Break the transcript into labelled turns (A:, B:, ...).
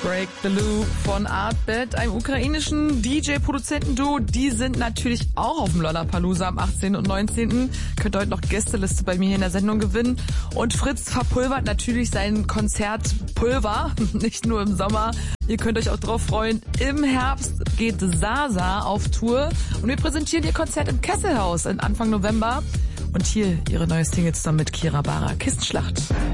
A: Break the Loop von Artbed, einem ukrainischen DJ-Produzentenduo. Die sind natürlich auch auf dem Lollapalooza am 18. und 19. Könnt ihr heute noch Gästeliste bei mir hier in der Sendung gewinnen. Und Fritz verpulvert natürlich sein Konzertpulver, nicht nur im Sommer. Ihr könnt euch auch drauf freuen. Im Herbst geht Sasa auf Tour und wir präsentieren ihr Konzert im Kesselhaus Anfang November. Und hier ihre neue Single zusammen mit Kira Bara, Kissenschlacht.